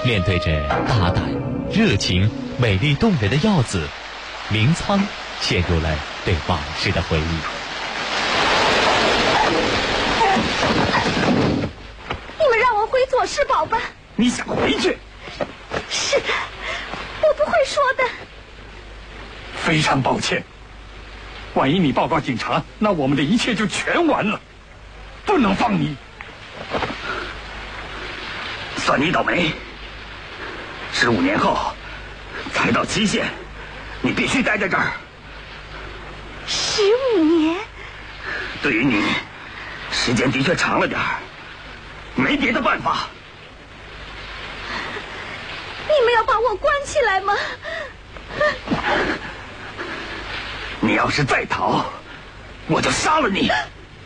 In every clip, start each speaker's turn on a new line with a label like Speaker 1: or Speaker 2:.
Speaker 1: 面对着大胆、热情、美丽动人的耀子，明仓陷入了对往事的回忆。
Speaker 2: 你们让我回左世宝吧。
Speaker 3: 你想回去？
Speaker 2: 是的，我不会说的。
Speaker 3: 非常抱歉，万一你报告警察，那我们的一切就全完了，不能放你。算你倒霉。15年后才到期限，你必须待在这儿。
Speaker 2: 15年？
Speaker 3: 对于你，时间的确长了点儿，没别的办法。
Speaker 2: 你们要把我关起来吗？
Speaker 3: 你要是再逃，我就杀了你。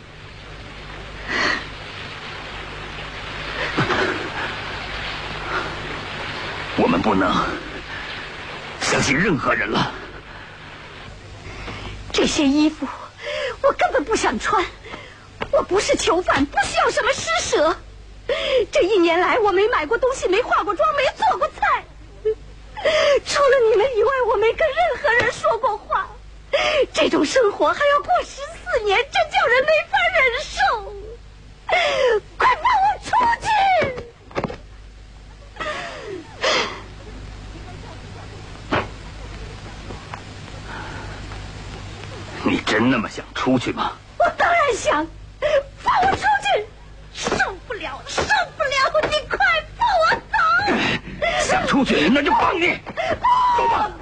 Speaker 3: 我们不能相信任何人了。
Speaker 2: 这些衣服我根本不想穿，我不是囚犯，不需要什么施舍。这1年来我没买过东西，没化过妆，没做过菜，除了你们以外，我没跟任何人说过话。这种生活还要过14年，这叫人没法忍受。快放我出去！
Speaker 3: 你真那么想出去吗？
Speaker 2: 我当然想，放我出去！受不了，受不了！你快放我走！
Speaker 3: 想出去，那就放你。走吧。